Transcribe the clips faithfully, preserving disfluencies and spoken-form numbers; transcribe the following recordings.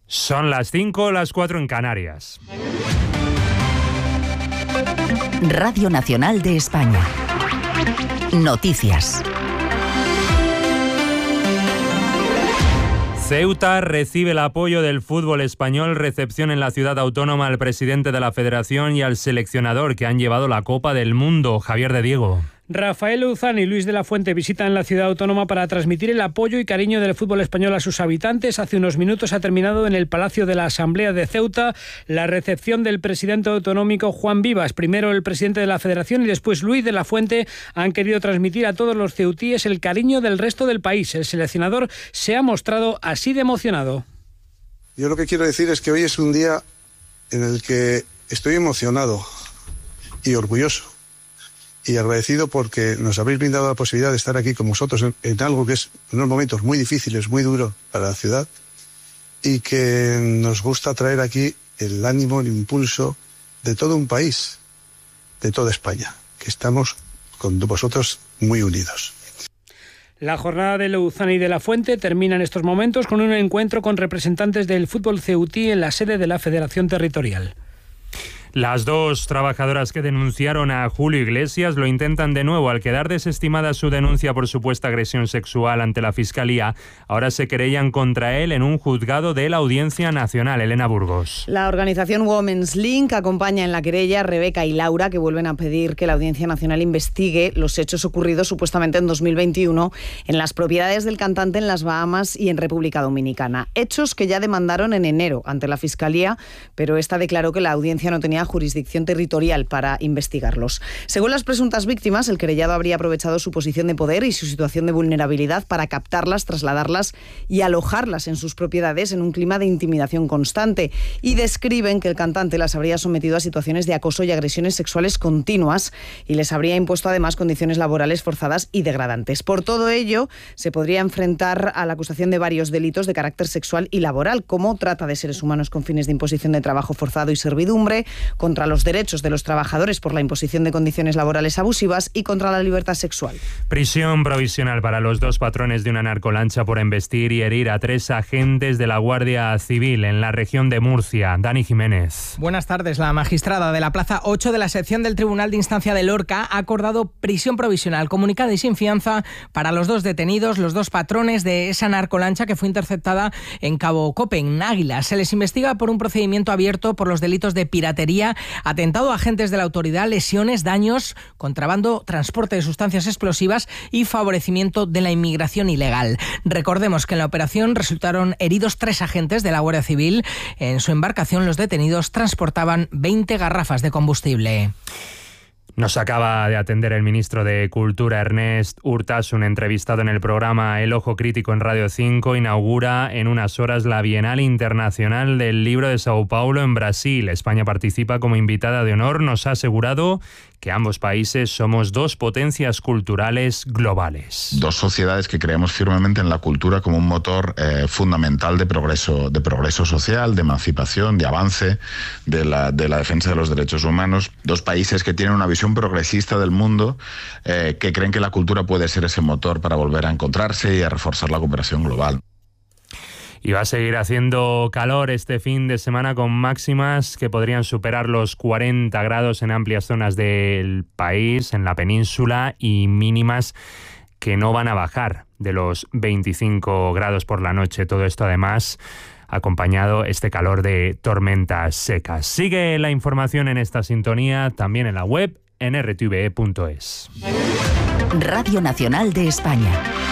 Son las cinco, las cuatro en Canarias. Radio Nacional de España. Noticias. Ceuta recibe el apoyo del fútbol español, recepción en la ciudad autónoma al presidente de la Federación y al seleccionador que han llevado la Copa del Mundo, Javier de Diego. Rafael Luzán y Luis de la Fuente visitan la ciudad autónoma para transmitir el apoyo y cariño del fútbol español a sus habitantes. Hace unos minutos ha terminado en el Palacio de la Asamblea de Ceuta la recepción del presidente autonómico Juan Vivas. Primero el presidente de la Federación y después Luis de la Fuente han querido transmitir a todos los ceutíes el cariño del resto del país. El seleccionador se ha mostrado así de emocionado. Yo lo que quiero decir es que hoy es un día en el que estoy emocionado y orgulloso. Y agradecido porque nos habéis brindado la posibilidad de estar aquí con vosotros en, en algo que es unos momentos muy difíciles, muy duros para la ciudad, y que nos gusta traer aquí el ánimo, el impulso de todo un país, de toda España, que estamos con vosotros muy unidos. La jornada de Luzán y de la Fuente termina en estos momentos con un encuentro con representantes del fútbol ceutí en la sede de la Federación Territorial. Las dos trabajadoras que denunciaron a Julio Iglesias lo intentan de nuevo. Al quedar desestimada su denuncia por supuesta agresión sexual ante la Fiscalía, ahora se querellan contra él en un juzgado de la Audiencia Nacional. Elena Burgos. La organización Women's Link acompaña en la querella a Rebeca y Laura, que vuelven a pedir que la Audiencia Nacional investigue los hechos ocurridos supuestamente en dos mil veintiuno en las propiedades del cantante en las Bahamas y en República Dominicana. Hechos que ya demandaron en enero ante la Fiscalía, pero esta declaró que la audiencia no tenía jurisdicción territorial para investigarlos. Según las presuntas víctimas, el querellado habría aprovechado su posición de poder y su situación de vulnerabilidad para captarlas, trasladarlas y alojarlas en sus propiedades en un clima de intimidación constante, y describen que el cantante las habría sometido a situaciones de acoso y agresiones sexuales continuas y les habría impuesto además condiciones laborales forzadas y degradantes. Por todo ello, se podría enfrentar a la acusación de varios delitos de carácter sexual y laboral, como trata de seres humanos con fines de imposición de trabajo forzado y servidumbre, contra los derechos de los trabajadores por la imposición de condiciones laborales abusivas y contra la libertad sexual. Prisión provisional para los dos patrones de una narcolancha por embestir y herir a tres agentes de la Guardia Civil en la región de Murcia. Dani Jiménez. Buenas tardes. La magistrada de la Plaza ocho de la sección del Tribunal de Instancia de Lorca ha acordado prisión provisional comunicada y sin fianza para los dos detenidos, los dos patrones de esa narcolancha que fue interceptada en Cabo Cope, en Águila. Se les investiga por un procedimiento abierto por los delitos de piratería, atentado a agentes de la autoridad, lesiones, daños, contrabando, transporte de sustancias explosivas y favorecimiento de la inmigración ilegal. Recordemos que en la operación resultaron heridos tres agentes de la Guardia Civil. En su embarcación los detenidos transportaban veinte garrafas de combustible. Nos acaba de atender el ministro de Cultura, Ernest Urtasun, entrevistado en el programa El Ojo Crítico en Radio cinco. Inaugura en unas horas la Bienal Internacional del Libro de Sao Paulo en Brasil. España participa como invitada de honor. Nos ha asegurado que ambos países somos dos potencias culturales globales. Dos sociedades que creemos firmemente en la cultura como un motor eh, fundamental de progreso, de progreso social, de emancipación, de avance, de la, de la defensa de los derechos humanos. Dos países que tienen una visión progresista del mundo, eh, que creen que la cultura puede ser ese motor para volver a encontrarse y a reforzar la cooperación global. Y va a seguir haciendo calor este fin de semana con máximas que podrían superar los cuarenta grados en amplias zonas del país, en la península, y mínimas que no van a bajar de los veinticinco grados por la noche. Todo esto además acompañado este calor de tormentas secas. Sigue la información en esta sintonía, también en la web en r t v e punto es. Radio Nacional de España.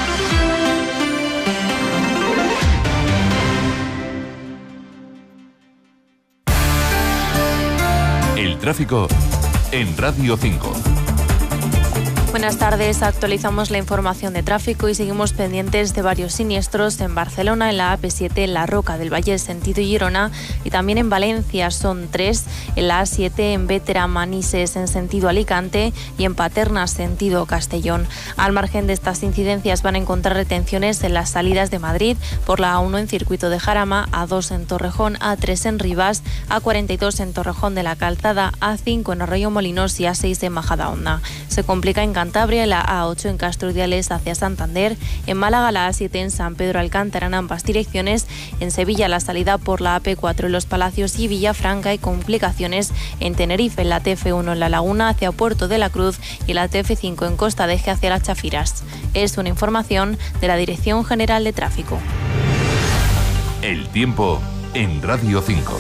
El tráfico en Radio cinco. Buenas tardes, actualizamos la información de tráfico y seguimos pendientes de varios siniestros en Barcelona, en la A P siete, en la Roca del Valle, sentido Girona, y también en Valencia son tres, en la A siete, en Bétera, Manises, en sentido Alicante, y en Paterna, sentido Castellón. Al margen de estas incidencias van a encontrar retenciones en las salidas de Madrid, por la A uno en Circuito de Jarama, A dos en Torrejón, A tres en Rivas, A cuarenta y dos en Torrejón de la Calzada, A cinco en Arroyo Molinos y A seis en Majadahonda. Se complica en Cantabria la A ocho en Castro Urdiales hacia Santander, en Málaga la A siete en San Pedro Alcántara en ambas direcciones, en Sevilla la salida por la A P cuatro en Los Palacios y Villafranca y complicaciones en Tenerife, en la T F uno en La Laguna hacia Puerto de la Cruz y la T F cinco en Costa de Eje hacia Las Chafiras. Es una información de la Dirección General de Tráfico. El tiempo en Radio cinco.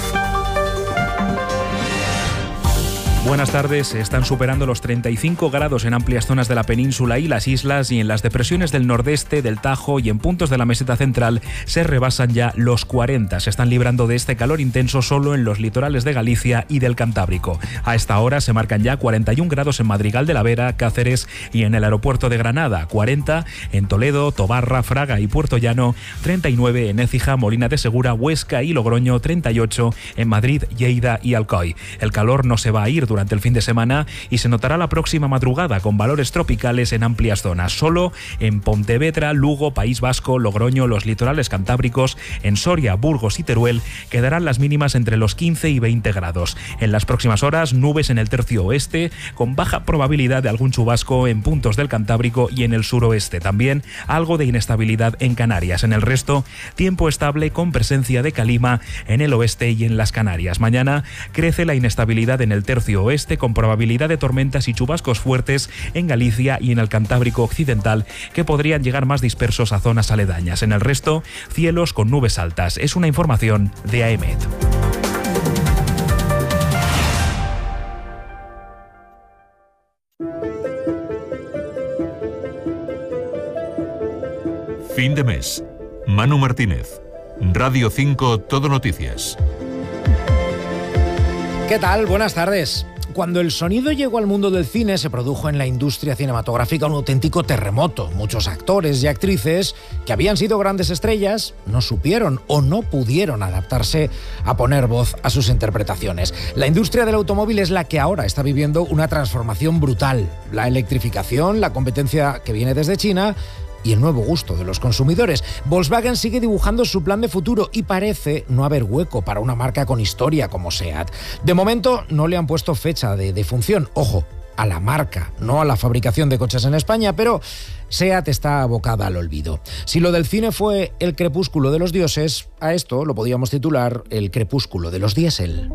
Buenas tardes. Se están superando los treinta y cinco grados en amplias zonas de la península y las islas, y en las depresiones del nordeste, del Tajo y en puntos de la meseta central se rebasan ya los cuarenta. Se están librando de este calor intenso solo en los litorales de Galicia y del Cantábrico. A esta hora se marcan ya cuarenta y un grados en Madrigal de la Vera, Cáceres y en el aeropuerto de Granada, cuarenta en Toledo, Tobarra, Fraga y Puerto Llano, treinta y nueve en Écija, Molina de Segura, Huesca y Logroño, treinta y ocho en Madrid, Lleida y Alcoy. El calor no se va a ir durante el fin de semana y se notará la próxima madrugada con valores tropicales en amplias zonas. Solo en Pontevedra, Lugo, País Vasco, Logroño, los litorales cantábricos, en Soria, Burgos y Teruel quedarán las mínimas entre los quince y veinte grados. En las próximas horas, nubes en el tercio oeste con baja probabilidad de algún chubasco en puntos del Cantábrico y en el suroeste. También algo de inestabilidad en Canarias. En el resto, tiempo estable con presencia de calima en el oeste y en las Canarias. Mañana crece la inestabilidad en el tercio oeste con probabilidad de tormentas y chubascos fuertes en Galicia y en el Cantábrico occidental que podrían llegar más dispersos a zonas aledañas. En el resto, cielos con nubes altas. Es una información de A E M E T. Fin de mes. Manu Martínez. Radio cinco Todo Noticias. ¿Qué tal? Buenas tardes. Cuando el sonido llegó al mundo del cine, se produjo en la industria cinematográfica un auténtico terremoto. Muchos actores y actrices que habían sido grandes estrellas no supieron o no pudieron adaptarse a poner voz a sus interpretaciones. La industria del automóvil es la que ahora está viviendo una transformación brutal. La electrificación, la competencia que viene desde China y el nuevo gusto de los consumidores. Volkswagen sigue dibujando su plan de futuro y parece no haber hueco para una marca con historia como SEAT. De momento no le han puesto fecha de, de función. Ojo, a la marca, no a la fabricación de coches en España, pero SEAT está abocada al olvido. Si lo del cine fue el crepúsculo de los dioses, a esto lo podíamos titular el crepúsculo de los diésel.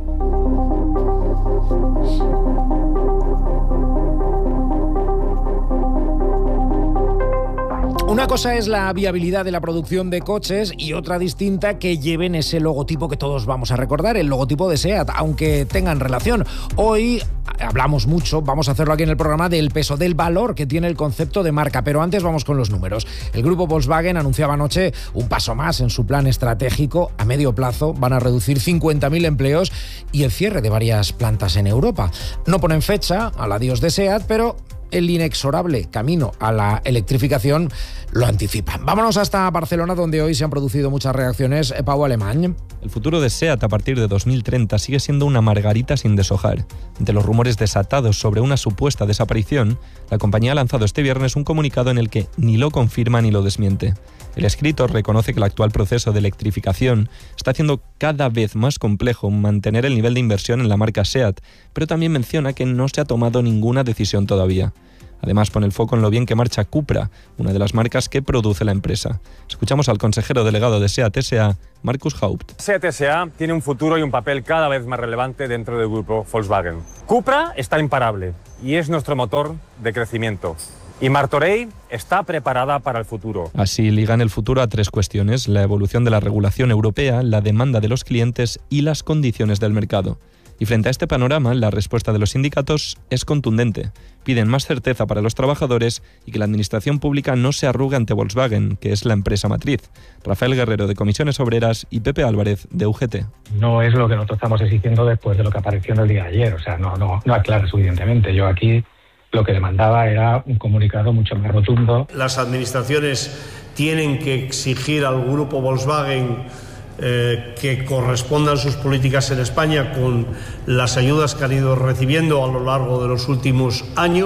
Una cosa es la viabilidad de la producción de coches y otra distinta que lleven ese logotipo que todos vamos a recordar, el logotipo de SEAT, aunque tengan relación. Hoy hablamos mucho, vamos a hacerlo aquí en el programa, del peso, del valor que tiene el concepto de marca, pero antes vamos con los números. El grupo Volkswagen anunciaba anoche un paso más en su plan estratégico. A medio plazo van a reducir cincuenta mil empleos y el cierre de varias plantas en Europa. No ponen fecha al adiós de SEAT, pero el inexorable camino a la electrificación lo anticipa. Vámonos hasta Barcelona, donde hoy se han producido muchas reacciones. Pau Alemán. El futuro de SEAT a partir de dos mil treinta sigue siendo una margarita sin deshojar. Ante los rumores desatados sobre una supuesta desaparición, la compañía ha lanzado este viernes un comunicado en el que ni lo confirma ni lo desmiente. El escrito reconoce que el actual proceso de electrificación está haciendo cada vez más complejo mantener el nivel de inversión en la marca SEAT, pero también menciona que no se ha tomado ninguna decisión todavía. Además, pone el foco en lo bien que marcha Cupra, una de las marcas que produce la empresa. Escuchamos al consejero delegado de SEAT S A, Markus Haupt. SEAT S A tiene un futuro y un papel cada vez más relevante dentro del grupo Volkswagen. Cupra está imparable y es nuestro motor de crecimiento. Y Martorell está preparada para el futuro. Así ligan el futuro a tres cuestiones: la evolución de la regulación europea, la demanda de los clientes y las condiciones del mercado. Y frente a este panorama, la respuesta de los sindicatos es contundente. Piden más certeza para los trabajadores y que la administración pública no se arrugue ante Volkswagen, que es la empresa matriz. Rafael Guerrero, de Comisiones Obreras, y Pepe Álvarez, de U G T. No es lo que nosotros estamos exigiendo después de lo que apareció en el día de ayer. O sea, no, no, no aclara suficientemente. Yo aquí lo que demandaba era un comunicado mucho más rotundo. Las administraciones tienen que exigir al grupo Volkswagen Eh, que correspondan sus políticas en España con las ayudas que han ido recibiendo a lo largo de los últimos años.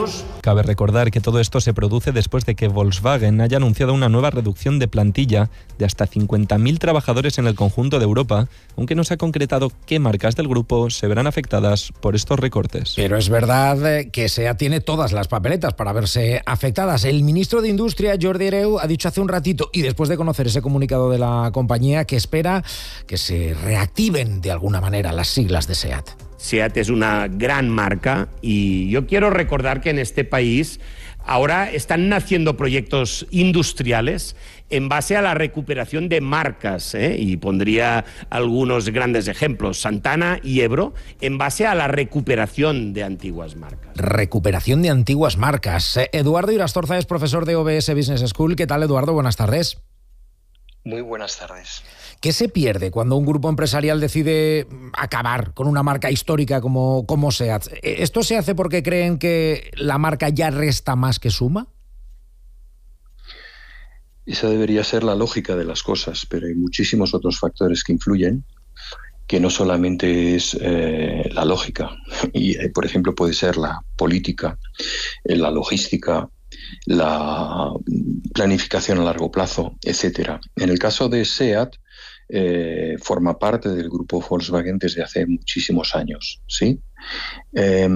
Cabe recordar que todo esto se produce después de que Volkswagen haya anunciado una nueva reducción de plantilla de hasta cincuenta mil trabajadores en el conjunto de Europa, aunque no se ha concretado qué marcas del grupo se verán afectadas por estos recortes. Pero es verdad que SEAT tiene todas las papeletas para verse afectadas. El ministro de Industria, Jordi Hereu, ha dicho hace un ratito, y después de conocer ese comunicado de la compañía, que espera que se reactiven de alguna manera las siglas de SEAT. SEAT es una gran marca y yo quiero recordar que en este país ahora están naciendo proyectos industriales en base a la recuperación de marcas, ¿eh? y pondría algunos grandes ejemplos, Santana y Ebro, en base a la recuperación de antiguas marcas. Recuperación de antiguas marcas. Eduardo Irastorza es profesor de O B S Business School. ¿Qué tal, Eduardo? Buenas tardes. Muy buenas tardes. ¿Qué se pierde cuando un grupo empresarial decide acabar con una marca histórica como, como SEAT? ¿Esto se hace porque creen que la marca ya resta más que suma? Esa debería ser la lógica de las cosas, pero hay muchísimos otros factores que influyen, que no solamente es eh, la lógica. Y, eh, por ejemplo, puede ser la política, eh, la logística, la planificación a largo plazo, etcétera. En el caso de SEAT, eh, forma parte del grupo Volkswagen desde hace muchísimos años, ¿sí? Eh,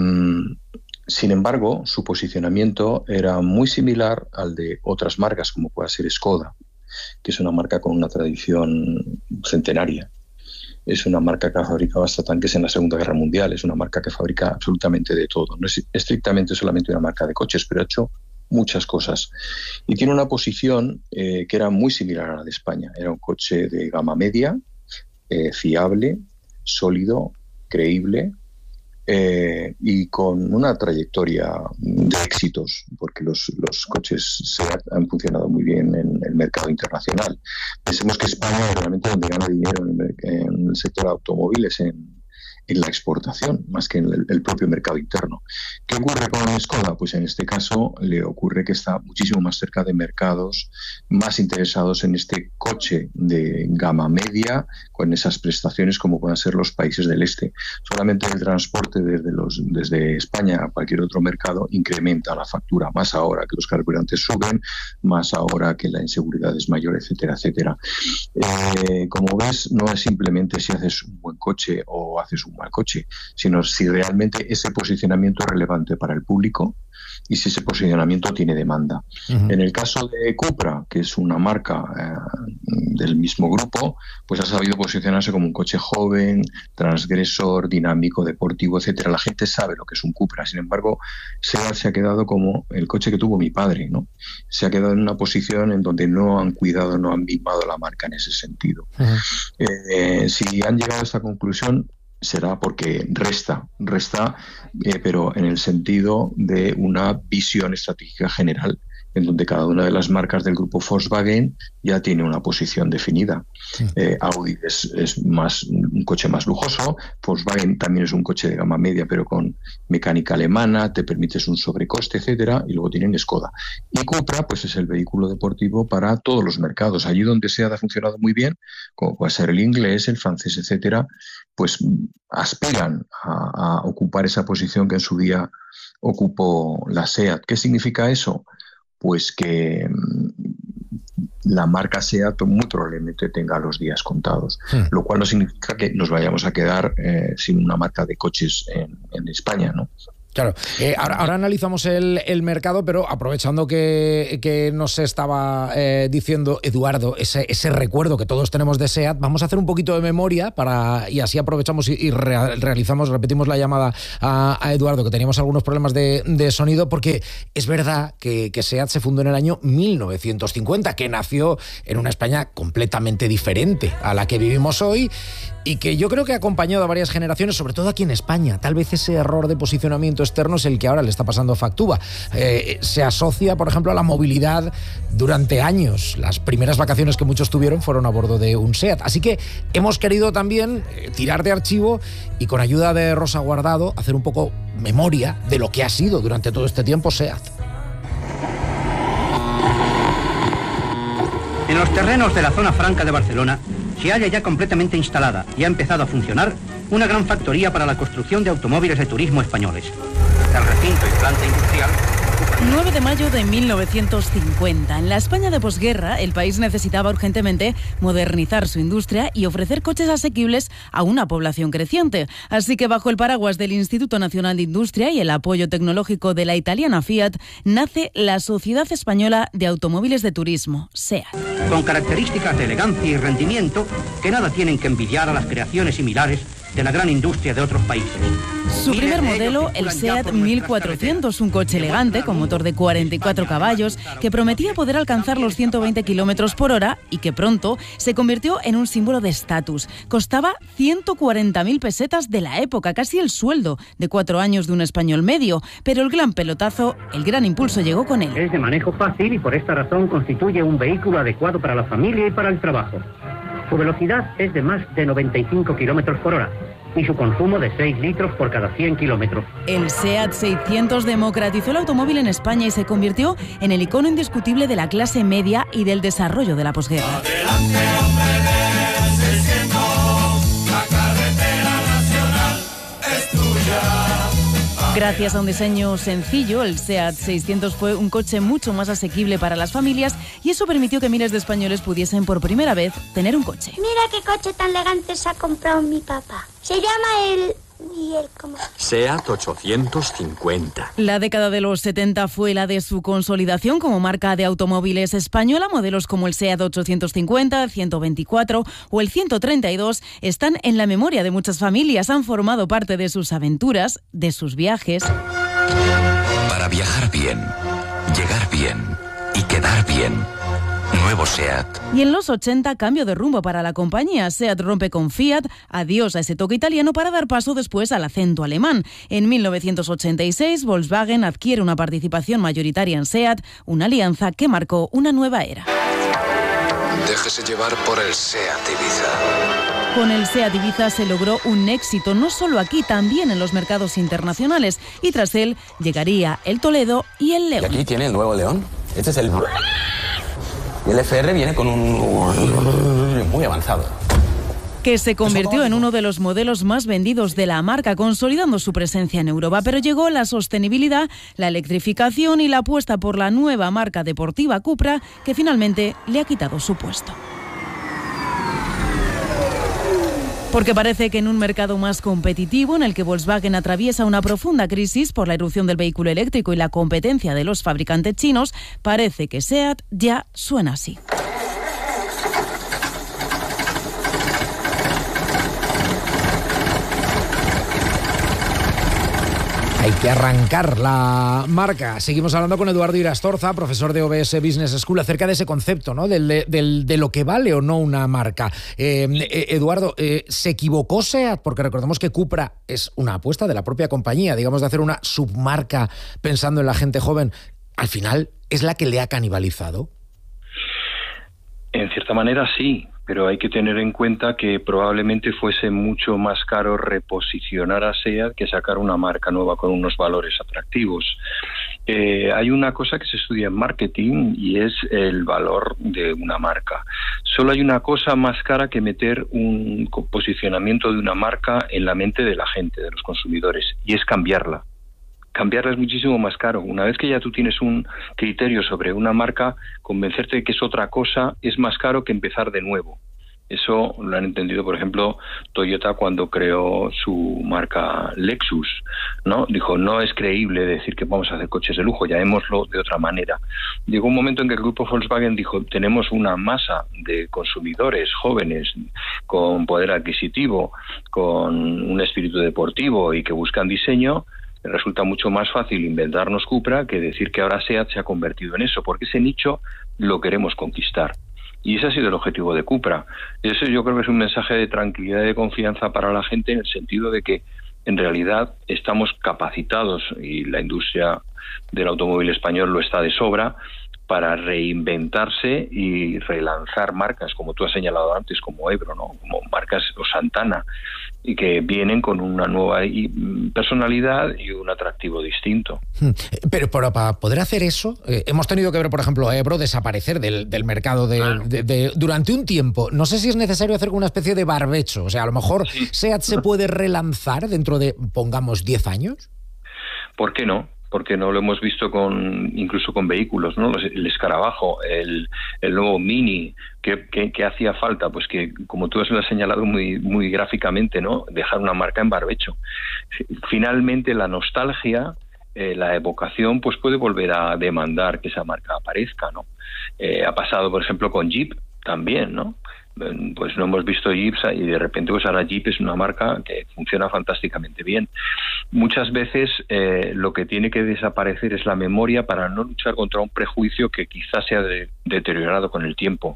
sin embargo, su posicionamiento era muy similar al de otras marcas, como pueda ser Skoda, que es una marca con una tradición centenaria. Es una marca que ha fabricado hasta tanques en la Segunda Guerra Mundial, es una marca que fabrica absolutamente de todo. No es estrictamente solamente una marca de coches, pero ha hecho muchas cosas. Y tiene una posición eh, que era muy similar a la de España. Era un coche de gama media, eh, fiable, sólido, creíble, eh, y con una trayectoria de éxitos, porque los, los coches SEAT han funcionado muy bien en el mercado internacional. Pensemos que España es realmente donde gana dinero en el, en el sector de automóviles, en en la exportación, más que en el, el propio mercado interno. ¿Qué ocurre con Skoda? Pues en este caso le ocurre que está muchísimo más cerca de mercados más interesados en este coche de gama media, con esas prestaciones como puedan ser los países del este. Solamente el transporte desde, los, desde España a cualquier otro mercado incrementa la factura, más ahora que los carburantes suben, más ahora que la inseguridad es mayor, etcétera, etcétera. Eh, como ves, no es simplemente si haces un buen coche o haces un mal coche, sino si realmente ese posicionamiento es relevante para el público y si ese posicionamiento tiene demanda. Uh-huh. En el caso de Cupra, que es una marca eh, del mismo grupo, pues ha sabido posicionarse como un coche joven, transgresor, dinámico, deportivo, etcétera. La gente sabe lo que es un Cupra. Sin embargo, SEAT se ha quedado como el coche que tuvo mi padre, ¿no? Se ha quedado en una posición en donde no han cuidado, no han mimado la marca en ese sentido. Uh-huh. Eh, si han llegado a esta conclusión, será porque resta, resta, eh, pero en el sentido de una visión estratégica general, en donde cada una de las marcas del grupo Volkswagen ya tiene una posición definida. Sí. Eh, Audi es, es más un coche más lujoso, Volkswagen también es un coche de gama media, pero con mecánica alemana, te permites un sobrecoste, etcétera, y luego tienen Skoda. Y Cupra, pues es el vehículo deportivo para todos los mercados. Allí donde SEAT ha funcionado muy bien, como puede ser el inglés, el francés, etcétera, pues aspiran a, a ocupar esa posición que en su día ocupó la SEAT. ¿Qué significa eso? Pues que la marca SEAT muy probablemente tenga los días contados, sí. Lo cual no significa que nos vayamos a quedar eh, sin una marca de coches en, en España, ¿no? Claro, eh, ahora, ahora analizamos el, el mercado, pero aprovechando que, que nos estaba eh, diciendo Eduardo ese, ese recuerdo que todos tenemos de SEAT, vamos a hacer un poquito de memoria para y así aprovechamos y, y re, realizamos, repetimos la llamada a, a Eduardo, que teníamos algunos problemas de, de sonido, porque es verdad que, que SEAT se fundó en el año mil novecientos cincuenta, que nació en una España completamente diferente a la que vivimos hoy y que yo creo que ha acompañado a varias generaciones, sobre todo aquí en España. Tal vez ese error de posicionamiento externo es el que ahora le está pasando factura. Eh, se asocia, por ejemplo, a la movilidad durante años. Las primeras vacaciones que muchos tuvieron fueron a bordo de un SEAT. Así que hemos querido también eh, tirar de archivo y con ayuda de Rosa Guardado hacer un poco memoria de lo que ha sido durante todo este tiempo SEAT. En los terrenos de la zona franca de Barcelona se halla ya completamente instalada y ha empezado a funcionar una gran factoría para la construcción de automóviles de turismo españoles. El recinto y planta industrial nueve de mayo de mil novecientos cincuenta. En la España de posguerra, el país necesitaba urgentemente modernizar su industria y ofrecer coches asequibles a una población creciente. Así que bajo el paraguas del Instituto Nacional de Industria y el apoyo tecnológico de la italiana Fiat, nace la Sociedad Española de Automóviles de Turismo, SEAT. Con características de elegancia y rendimiento que nada tienen que envidiar a las creaciones similares de la gran industria de otros países. Su primer modelo, el SEAT mil cuatrocientos, un coche elegante con motor de cuarenta y cuatro caballos que prometía poder alcanzar los ciento veinte kilómetros por hora y que pronto se convirtió en un símbolo de estatus. Costaba ciento cuarenta mil pesetas de la época, casi el sueldo de cuatro años de un español medio, pero el gran pelotazo, el gran impulso llegó con él. Es de manejo fácil y por esta razón constituye un vehículo adecuado para la familia y para el trabajo. Su velocidad es de más de noventa y cinco kilómetros por hora y su consumo de seis litros por cada cien kilómetros. El SEAT seiscientos democratizó el automóvil en España y se convirtió en el icono indiscutible de la clase media y del desarrollo de la posguerra. Adelante, hombre del seiscientos, la carretera nacional es tuya. Gracias a un diseño sencillo, el SEAT seiscientos fue un coche mucho más asequible para las familias y eso permitió que miles de españoles pudiesen por primera vez tener un coche. Mira qué coche tan elegante se ha comprado mi papá. Se llama el... ¿Y el cómo? SEAT ochocientos cincuenta. La década de los setenta fue la de su consolidación como marca de automóviles española. Modelos como el SEAT ochocientos cincuenta, ciento veinticuatro o el ciento treinta y dos están en la memoria de muchas familias. Han formado parte de sus aventuras, de sus viajes. Para viajar bien, llegar bien y quedar bien. Nuevo SEAT. Y en los ochenta, cambio de rumbo para la compañía. SEAT rompe con Fiat, adiós a ese toque italiano para dar paso después al acento alemán. En mil novecientos ochenta y seis, Volkswagen adquiere una participación mayoritaria en SEAT, una alianza que marcó una nueva era. Déjese llevar por el SEAT Ibiza. Con el SEAT Ibiza se logró un éxito, no solo aquí, también en los mercados internacionales. Y tras él llegaría el Toledo y el León. Y aquí tiene el nuevo León. Este es el... Y el F R viene con un muy avanzado. Que se convirtió en uno de los modelos más vendidos de la marca, consolidando su presencia en Europa. Pero llegó la sostenibilidad, la electrificación y la apuesta por la nueva marca deportiva Cupra, que finalmente le ha quitado su puesto. Porque parece que en un mercado más competitivo, en el que Volkswagen atraviesa una profunda crisis por la irrupción del vehículo eléctrico y la competencia de los fabricantes chinos, parece que SEAT ya suena así. Hay que arrancar la marca. Seguimos hablando con Eduardo Irastorza, profesor de O B S Business School, acerca de ese concepto, ¿no? Del, del, de lo que vale o no una marca. Eh, eh, Eduardo, eh, ¿se equivocó SEAT? Porque recordemos que Cupra es una apuesta de la propia compañía, digamos, de hacer una submarca pensando en la gente joven. Al final, ¿es la que le ha canibalizado? En cierta manera, sí. Pero hay que tener en cuenta que probablemente fuese mucho más caro reposicionar a SEAT que sacar una marca nueva con unos valores atractivos. Eh, hay una cosa que se estudia en marketing y es el valor de una marca. Solo hay una cosa más cara que meter un posicionamiento de una marca en la mente de la gente, de los consumidores, y es cambiarla. Cambiarla es muchísimo más caro. Una vez que ya tú tienes un criterio sobre una marca, convencerte de que es otra cosa es más caro que empezar de nuevo. Eso lo han entendido, por ejemplo, Toyota cuando creó su marca Lexus, ¿no? Dijo, no es creíble decir que vamos a hacer coches de lujo, llamémoslo de otra manera. Llegó un momento en que el grupo Volkswagen dijo, tenemos una masa de consumidores jóvenes con poder adquisitivo, con un espíritu deportivo y que buscan diseño. Resulta mucho más fácil inventarnos Cupra que decir que ahora SEAT se ha convertido en eso, porque ese nicho lo queremos conquistar. Y ese ha sido el objetivo de Cupra. Eso yo creo que es un mensaje de tranquilidad y de confianza para la gente, en el sentido de que en realidad estamos capacitados, y la industria del automóvil español lo está de sobra, para reinventarse y relanzar marcas, como tú has señalado antes, como Ebro, ¿no? Como marcas o Santana, y que vienen con una nueva personalidad y un atractivo distinto. Pero, pero para poder hacer eso, eh, hemos tenido que ver, por ejemplo, a Ebro desaparecer del, del mercado de, claro. de, de, durante un tiempo. No sé si es necesario hacer una especie de barbecho. O sea, a lo mejor sí. SEAT se puede relanzar dentro de, pongamos, diez años. ¿Por qué no? porque no lo hemos visto con incluso con vehículos, ¿no? El escarabajo, el, el nuevo Mini, ¿qué, qué, qué hacía falta? Pues que, como tú has señalado muy, muy gráficamente, ¿no? Dejar una marca en barbecho. Finalmente, la nostalgia, eh, la evocación, pues puede volver a demandar que esa marca aparezca, ¿no? Eh, ha pasado, por ejemplo, con Jeep también, ¿no? Pues no hemos visto Jeep y de repente pues ahora Jeep es una marca que funciona fantásticamente bien. Muchas veces eh, lo que tiene que desaparecer es la memoria para no luchar contra un prejuicio que quizás se ha de, deteriorado con el tiempo.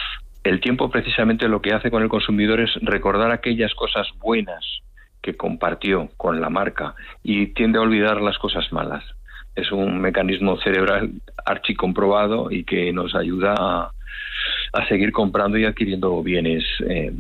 El tiempo precisamente lo que hace con el consumidor es recordar aquellas cosas buenas que compartió con la marca y tiende a olvidar las cosas malas. Es un mecanismo cerebral archicomprobado y que nos ayuda a a seguir comprando y adquiriendo bienes eh,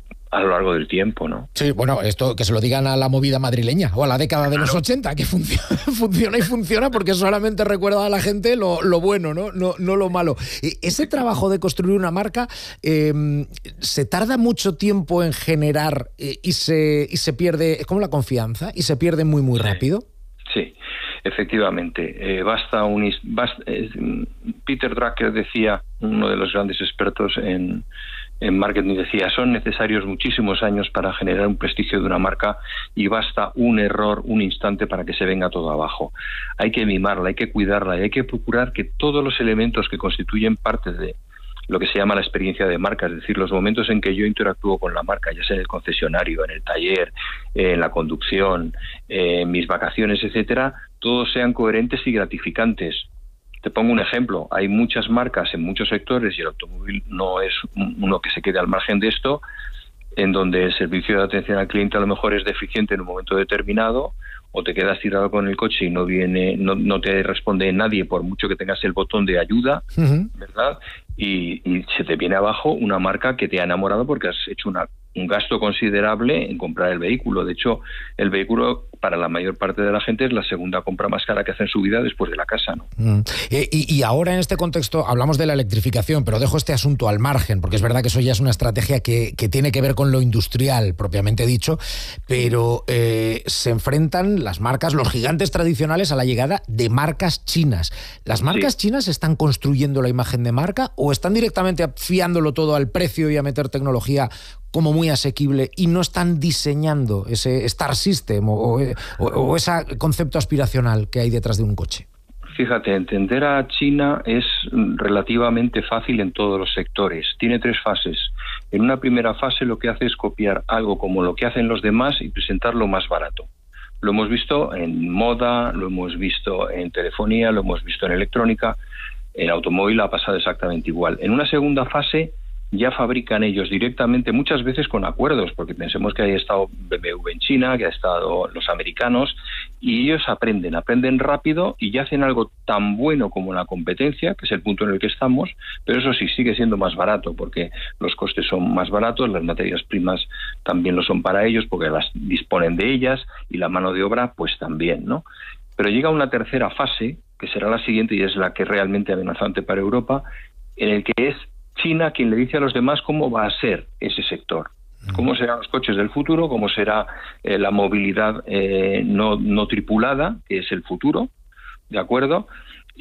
a lo largo del tiempo, ¿no? Sí, bueno, esto que se lo digan a la movida madrileña o a la década de claro. los ochenta, que funciona, funciona y funciona porque solamente recuerda a la gente lo, lo bueno, ¿no? No, no lo malo. Ese trabajo de construir una marca eh, se tarda mucho tiempo en generar eh, y se y se pierde, es como la confianza, y se pierde muy, muy rápido. Sí. Efectivamente, eh, basta un basta, eh, Peter Drucker decía, uno de los grandes expertos en, en marketing, decía, son necesarios muchísimos años para generar un prestigio de una marca y basta un error, un instante para que se venga todo abajo. Hay que mimarla, hay que cuidarla y hay que procurar que todos los elementos que constituyen parte de lo que se llama la experiencia de marca, es decir, los momentos en que yo interactúo con la marca, ya sea en el concesionario, en el taller, en la conducción, en mis vacaciones, etcétera, todos sean coherentes y gratificantes. Te pongo un ejemplo, hay muchas marcas en muchos sectores y el automóvil no es uno que se quede al margen de esto, en donde el servicio de atención al cliente a lo mejor es deficiente en un momento determinado, o te quedas tirado con el coche y no viene, no, no te responde nadie por mucho que tengas el botón de ayuda, uh-huh. ¿verdad? Y, y se te viene abajo una marca que te ha enamorado porque has hecho una, un gasto considerable en comprar el vehículo. De hecho, el vehículo para la mayor parte de la gente es la segunda compra más cara que hace en su vida después de la casa, ¿no? Mm. Y, y ahora en este contexto hablamos de la electrificación, pero dejo este asunto al margen, porque es verdad que eso ya es una estrategia que, que tiene que ver con lo industrial, propiamente dicho, pero eh, se enfrentan las marcas, los gigantes tradicionales, a la llegada de marcas chinas. ¿Las marcas sí. chinas están construyendo la imagen de marca o están directamente fiándolo todo al precio y a meter tecnología como muy asequible y no están diseñando ese Star System o, o, o ese concepto aspiracional que hay detrás de un coche? Fíjate, entender a China es relativamente fácil en todos los sectores. Tiene tres fases. En una primera fase lo que hace es copiar algo como lo que hacen los demás y presentarlo más barato. Lo hemos visto en moda, lo hemos visto en telefonía, lo hemos visto en electrónica, en automóvil ha pasado exactamente igual. En una segunda fase ya fabrican ellos directamente, muchas veces con acuerdos, porque pensemos que ha estado B M W en China, que ha estado los americanos, y ellos aprenden, aprenden rápido y ya hacen algo tan bueno como la competencia, que es el punto en el que estamos, pero eso sí, sigue siendo más barato, porque los costes son más baratos, las materias primas también lo son para ellos, porque las disponen de ellas, y la mano de obra, pues también, ¿no? Pero llega una tercera fase, que será la siguiente, y es la que es realmente amenazante para Europa, en el que es China quien le dice a los demás cómo va a ser ese sector, cómo serán los coches del futuro, cómo será eh, la movilidad eh, no, no tripulada, que es el futuro, ¿de acuerdo?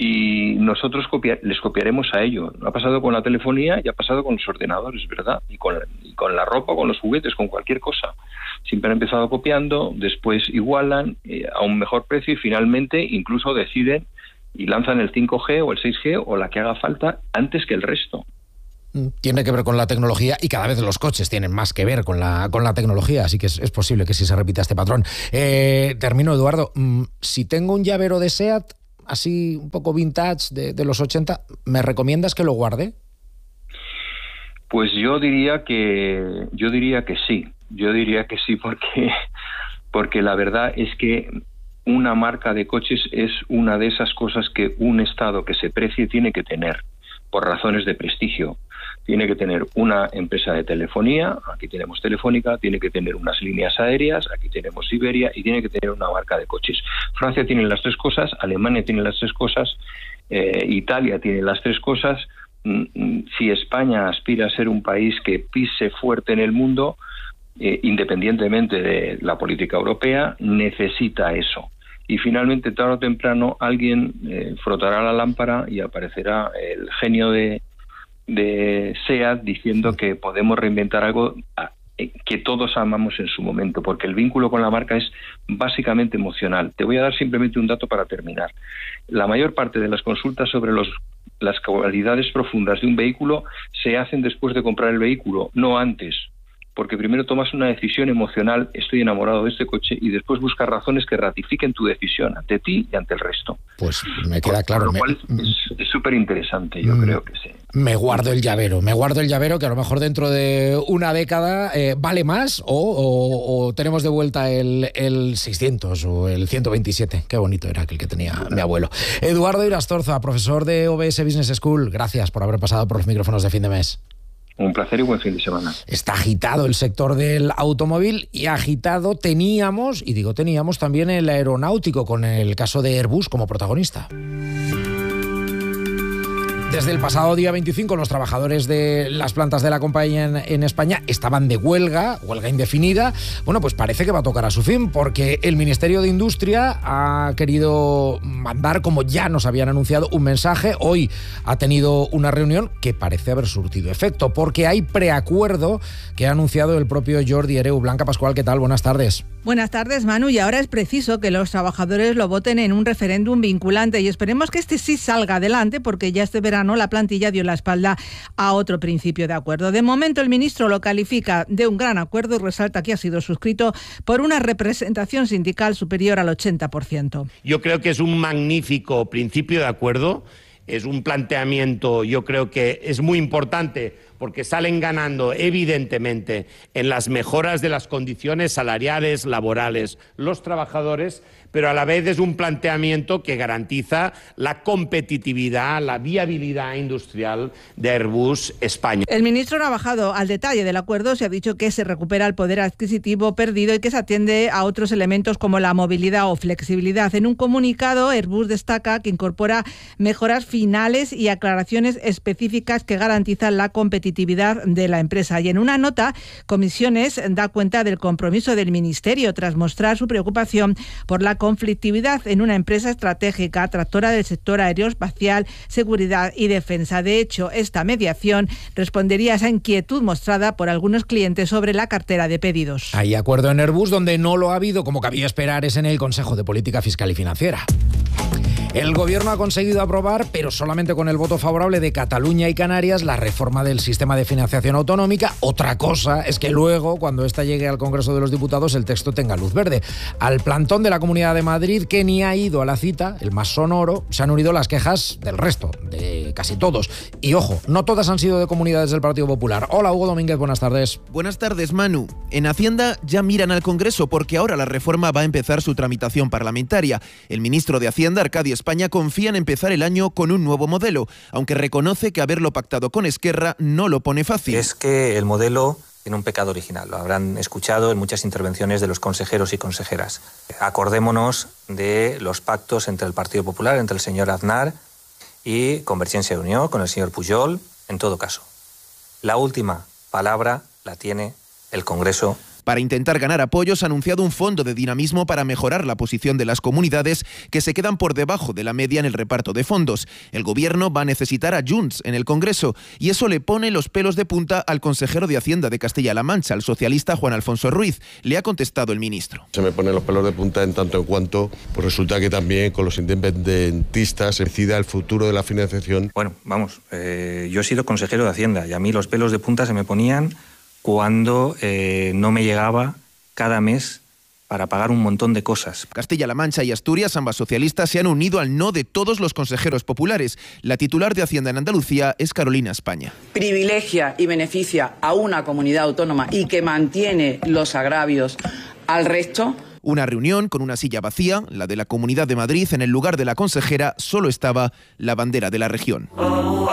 Y nosotros copia- les copiaremos a ello. Ha pasado con la telefonía y ha pasado con los ordenadores, ¿verdad? Y con, y con la ropa, con los juguetes, con cualquier cosa. Siempre han empezado copiando, después igualan eh, a un mejor precio y finalmente incluso deciden y lanzan el cinco G o el seis G o la que haga falta antes que el resto. Tiene que ver con la tecnología y cada vez los coches tienen más que ver con la, con la tecnología, así que es, es posible que sí se repita este patrón. Eh, termino, Eduardo. Si tengo un llavero de SEAT, así un poco vintage de, de los ochenta, ¿me recomiendas que lo guarde? Pues yo diría que yo diría que sí, yo diría que sí porque, porque la verdad es que una marca de coches es una de esas cosas que un Estado que se precie tiene que tener por razones de prestigio. Tiene que tener una empresa de telefonía, aquí tenemos Telefónica, tiene que tener unas líneas aéreas, aquí tenemos Iberia, y tiene que tener una marca de coches. Francia tiene las tres cosas, Alemania tiene las tres cosas, eh, Italia tiene las tres cosas. Si España aspira a ser un país que pise fuerte en el mundo, eh, independientemente de la política europea, necesita eso. y finalmente tarde o temprano alguien eh, frotará la lámpara y aparecerá el genio de, de SEAT diciendo que podemos reinventar algo que todos amamos en su momento, porque el vínculo con la marca es básicamente emocional. Te voy a dar simplemente un dato para terminar. La mayor parte de las consultas sobre los, las cualidades profundas de un vehículo se hacen después de comprar el vehículo, no antes, porque primero tomas una decisión emocional, estoy enamorado de este coche, y después buscas razones que ratifiquen tu decisión ante ti y ante el resto. Pues me queda claro. Por lo cual me, es súper interesante, yo mm, creo que sí. Me guardo el llavero, me guardo el llavero que a lo mejor dentro de una década eh, vale más o, o, o tenemos de vuelta el, el seiscientos o el ciento veintisiete. Qué bonito era aquel que tenía mi abuelo. Eduardo Irastorza, profesor de O B S Business School, gracias por haber pasado por los micrófonos de Fin de Mes. Un placer y buen fin de semana. Está agitado el sector del automóvil y agitado teníamos, y digo teníamos, también el aeronáutico con el caso de Airbus como protagonista. Desde el pasado día veinticinco, los trabajadores de las plantas de la compañía en, en España estaban de huelga, huelga indefinida. Bueno, pues parece que va a tocar a su fin, porque el Ministerio de Industria ha querido mandar, como ya nos habían anunciado, un mensaje. Hoy ha tenido una reunión que parece haber surtido efecto, porque hay preacuerdo que ha anunciado el propio Jordi Hereu. Blanca Pascual, ¿qué tal? Buenas tardes. Buenas tardes, Manu. Y ahora es preciso que los trabajadores lo voten en un referéndum vinculante y esperemos que este sí salga adelante, porque ya este verano la plantilla dio la espalda a otro principio de acuerdo. De momento el ministro lo califica de un gran acuerdo y resalta que ha sido suscrito por una representación sindical superior al ochenta por ciento. Yo creo que es un magnífico principio de acuerdo, es un planteamiento, yo creo que es muy importante, porque salen ganando evidentemente en las mejoras de las condiciones salariales, laborales, los trabajadores, pero a la vez es un planteamiento que garantiza la competitividad, la viabilidad industrial de Airbus España. El ministro no ha bajado al detalle del acuerdo, se ha dicho que se recupera el poder adquisitivo perdido y que se atiende a otros elementos como la movilidad o flexibilidad. En un comunicado, Airbus destaca que incorpora mejoras finales y aclaraciones específicas que garantizan la competitividad de la empresa. Y en una nota, Comisiones da cuenta del compromiso del Ministerio tras mostrar su preocupación por la conflictividad en una empresa estratégica, tractora del sector aeroespacial, seguridad y defensa. De hecho, esta mediación respondería a esa inquietud mostrada por algunos clientes sobre la cartera de pedidos. Hay acuerdo en Airbus, donde no lo ha habido, como cabía esperar, es en el Consejo de Política Fiscal y Financiera. El Gobierno ha conseguido aprobar, pero solamente con el voto favorable de Cataluña y Canarias, la reforma del sistema de financiación autonómica. Otra cosa es que luego, cuando esta llegue al Congreso de los Diputados, el texto tenga luz verde. Al plantón de la Comunidad de Madrid, que ni ha ido a la cita, el más sonoro, se han unido las quejas del resto, de casi todos. Y ojo, no todas han sido de comunidades del Partido Popular. Hola, Hugo Domínguez, buenas tardes. Buenas tardes, Manu. En Hacienda ya miran al Congreso porque ahora la reforma va a empezar su tramitación parlamentaria. El ministro de Hacienda, Arcadio España, confía en empezar el año con un nuevo modelo, aunque reconoce que haberlo pactado con Esquerra no lo pone fácil. Es que el modelo tiene un pecado original, lo habrán escuchado en muchas intervenciones de los consejeros y consejeras. Acordémonos de los pactos entre el Partido Popular, entre el señor Aznar y Convergencia y Unión, con el señor Pujol, en todo caso. La última palabra la tiene el Congreso. Para intentar ganar apoyos, ha anunciado un fondo de dinamismo para mejorar la posición de las comunidades que se quedan por debajo de la media en el reparto de fondos. El Gobierno va a necesitar a Junts en el Congreso y eso le pone los pelos de punta al consejero de Hacienda de Castilla-La Mancha, el socialista Juan Alfonso Ruiz. Le ha contestado el ministro. Se me ponen los pelos de punta en tanto en cuanto pues resulta que también con los independentistas se decida el futuro de la financiación. Bueno, vamos, eh, yo he sido consejero de Hacienda y a mí los pelos de punta se me ponían cuando eh, no me llegaba cada mes para pagar un montón de cosas. Castilla-La Mancha y Asturias, ambas socialistas, se han unido al no de todos los consejeros populares. La titular de Hacienda en Andalucía es Carolina España. Privilegia y beneficia a una comunidad autónoma y que mantiene los agravios al resto. Una reunión con una silla vacía, la de la Comunidad de Madrid. En el lugar de la consejera solo estaba la bandera de la región.